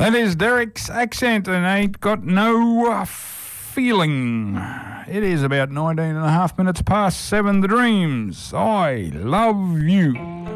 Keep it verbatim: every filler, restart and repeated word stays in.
That is Derek's Accent and Ain't Got No uh, Feeling. It is about nineteen and a half minutes past seven. The Dreams. I love you.